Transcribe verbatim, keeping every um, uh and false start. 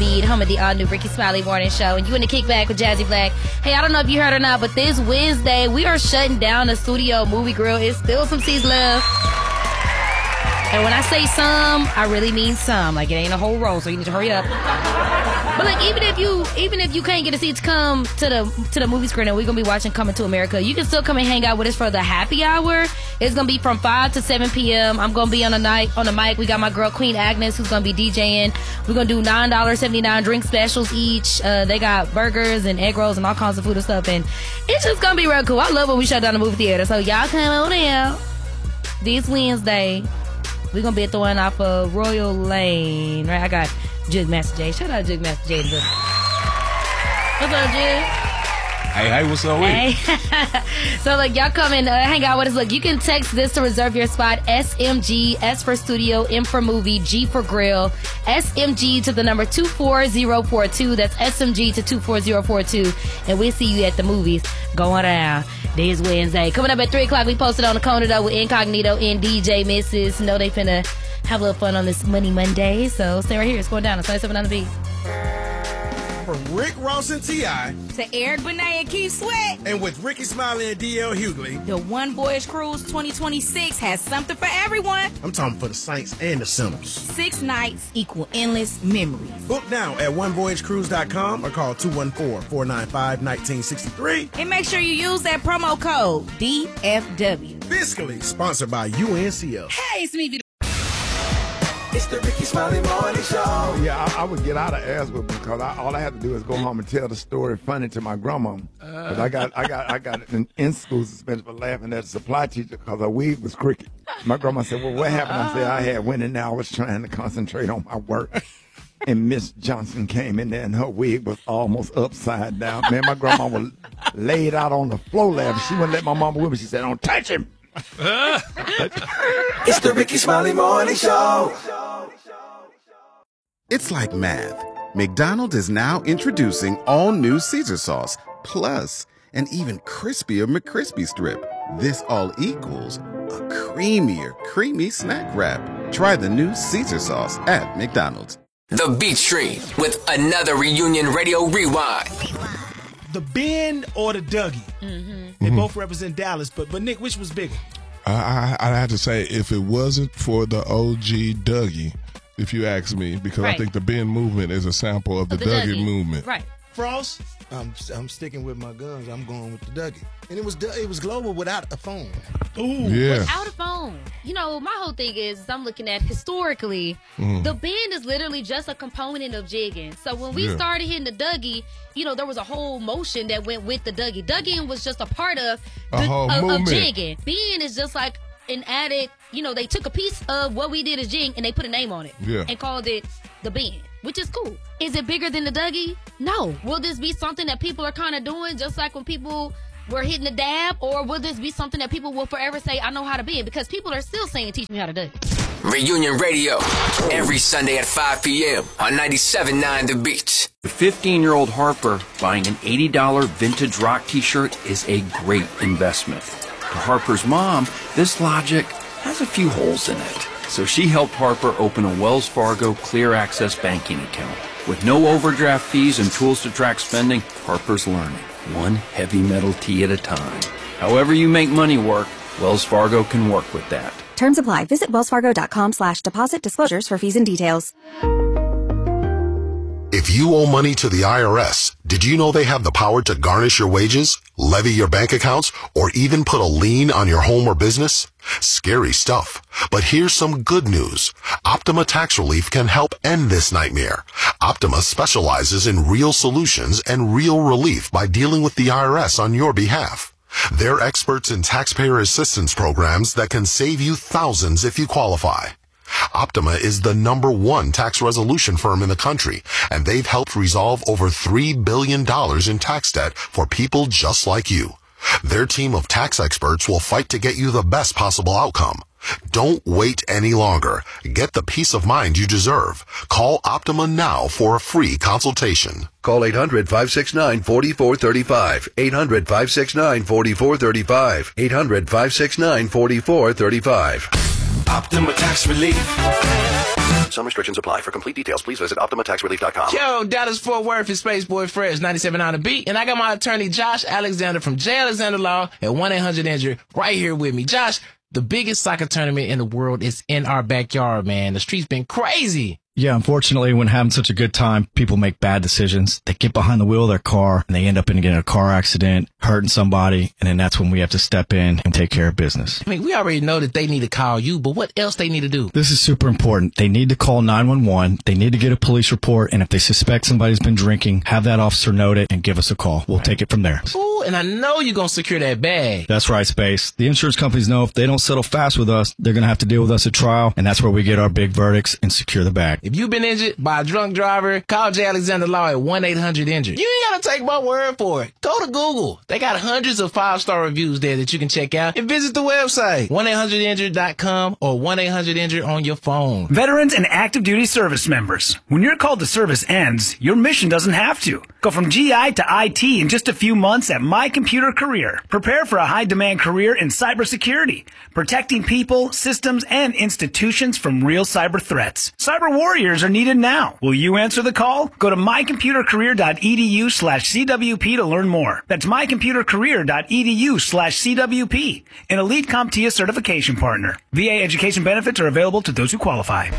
Embiid, home of the all-new Ricky Smiley Morning Show, and you in the kickback with Jazzy Black. Hey, I don't know if you heard or not, but this Wednesday, we are shutting down the studio movie grill. It's still some seats left. And when I say some, I really mean some. Like, it ain't a whole row, so you need to hurry up. But like, even if you even if you can't get a seat to come to the to the movie screen and we're gonna be watching Coming to America, you can still come and hang out with us for the happy hour. It's gonna be from five to seven p.m. I'm gonna be on the night on the mic. We got my girl Queen Agnes who's gonna be DJing. We're gonna do nine dollars and seventy-nine drink specials each. Uh, they got burgers and egg rolls and all kinds of food and stuff, and it's just gonna be real cool. I love when we shut down the movie theater. So y'all come on out this Wednesday. We're gonna be throwing off of Royal Lane, right? I got Jug Master J. Shout out Jug Master J. What's up, Jug? Hey, hey, what's up with hey. So, like, y'all come and uh, hang out with us. Look, you can text this to reserve your spot. S M G, S for studio, M for movie, G for grill. S M G to the number two four zero four two. That's S M G to two four zero four two. And we'll see you at the movies going down this Wednesday. Coming up at three o'clock, we posted on the corner, though, with Incognito and D J Missus Know they finna have a little fun on this Money Monday. So stay right here. It's going down. It's twenty-seven on the beat. From Rick Ross and T I to Eric Benet and Keith Sweat, and with Ricky Smiley and D L Hughley, the One Voyage Cruise twenty twenty-six has something for everyone. I'm talking for the saints and the sinners. Six nights equal endless memories. Book now at one voyage cruise dot com or call two one four, four nine five, one nine six three. And make sure you use that promo code D F W. Fiscally sponsored by U N C L. Hey, it's me. It's the Ricky Smiley Morning Show. Yeah, I, I would get out of ass with me because I, all I had to do is go home and tell the story funny to my grandma. Because I got, I got, I got an in-school suspension for laughing at the supply teacher because her wig was crooked. My grandma said, "Well, what happened?" I said, "I had went in there. I was trying to concentrate on my work, and Miss Johnson came in there, and her wig was almost upside down. Man, my grandma was laid out on the floor laughing. She wouldn't let my mama with me. She said, "Don't touch him." It's the Ricky Smiley Morning Show. It's like math. McDonald's is now introducing all new Caesar sauce, plus an even crispier McCrispy strip. This all equals a creamier, creamy snack wrap. Try the new Caesar sauce at McDonald's. The Beat Street with another Reunion Radio Rewind. The Ben or the Dougie? Mm-hmm. They mm-hmm. both represent Dallas, but but Nick, which was bigger? I, I I have to say, if it wasn't for the O G Dougie, if you ask me, because right. I think the Ben movement is a sample of the, the Dougie, Dougie movement. Right. Frost? I'm I'm sticking with my guns. I'm going with the Dougie. And it was it was global without a phone. Ooh. Yeah. Without a phone. You know, my whole thing is, I'm looking at historically, mm. the bend is literally just a component of jigging. So when we yeah. started hitting the Dougie, you know, there was a whole motion that went with the Dougie. Dougie was just a part of the, a whole of, movement. of jigging. Bend is just like an added, you know, they took a piece of what we did as jig and they put a name on it yeah. and called it the bend, which is cool. Is it bigger than the Dougie? No. Will this be something that people are kind of doing just like when people were hitting the dab, or will this be something that people will forever say, I know how to bend? Because people are still saying, teach me how to do it. Reunion Radio, every Sunday at five p.m. on ninety-seven point nine The Beat. The fifteen-year-old Harper buying an eighty dollars vintage rock t-shirt is a great investment. To Harper's mom, this logic has a few holes in it. So she helped Harper open a Wells Fargo Clear Access banking account. With no overdraft fees and tools to track spending, Harper's learning, one heavy metal tee at a time. However you make money work, Wells Fargo can work with that. Terms apply. Visit wellsfargo.com slash deposit disclosures for fees and details. If you owe money to the I R S, did you know they have the power to garnish your wages, levy your bank accounts, or even put a lien on your home or business? Scary stuff. But here's some good news. Optima Tax Relief can help end this nightmare. Optima specializes in real solutions and real relief by dealing with the I R S on your behalf. They're experts in taxpayer assistance programs that can save you thousands if you qualify. Optima is the number one tax resolution firm in the country, and they've helped resolve over three billion dollars in tax debt for people just like you. Their team of tax experts will fight to get you the best possible outcome. Don't wait any longer. Get the peace of mind you deserve. Call Optima now for a free consultation. Call eight hundred, five six nine, four four three five. eight hundred, five six nine, four four three five. eight hundred, five six nine, four four three five. Optima Tax Relief. Some restrictions apply. For complete details, please visit Optima Tax Relief dot com. Yo, Dallas Fort Worth is Space Boy Fresh, ninety-seven on the beat. And I got my attorney, Josh Alexander from J. Alexander Law at one eight hundred injured right here with me. Josh, the biggest soccer tournament in the world is in our backyard, man. The street's been crazy. Yeah, unfortunately, when having such a good time, people make bad decisions. They get behind the wheel of their car, and they end up in getting a car accident, hurting somebody, and then that's when we have to step in and take care of business. I mean, we already know that they need to call you, but what else they need to do? This is super important. They need to call nine one one. They need to get a police report, and if they suspect somebody's been drinking, have that officer note it and give us a call. We'll take it from there. Ooh, and I know you're going to secure that bag. That's right, Space. The insurance companies know if they don't settle fast with us, they're going to have to deal with us at trial, and that's where we get our big verdicts and secure the bag. If you've been injured by a drunk driver, call J. Alexander Law at one eight hundred injured. You ain't got to take my word for it. Go to Google. They got hundreds of five-star reviews there that you can check out. And visit the website, one eight hundred injured dot com or one eight hundred injured on your phone. Veterans and active duty service members. When your call to service ends, your mission doesn't have to. Go from G I to I T in just a few months at My Computer Career. Prepare for a high-demand career in cybersecurity, protecting people, systems, and institutions from real cyber threats. Cyber warriors are needed now. Will you answer the call? Go to my computer career dot e d u slash C W P to learn more. That's my computer career dot e d u slash C W P, an elite CompTIA certification partner. V A education benefits are available to those who qualify.